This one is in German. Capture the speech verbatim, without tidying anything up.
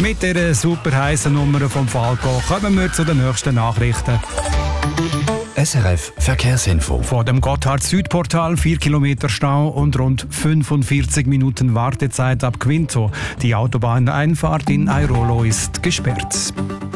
Mit dieser super heißen Nummer vom Falco kommen wir zu den nächsten Nachrichten. S R F Verkehrsinfo. Vor dem Gotthard-Südportal vier Kilometer Stau und rund fünfundvierzig Minuten Wartezeit ab Quinto. Die Autobahneinfahrt in Airolo ist gesperrt.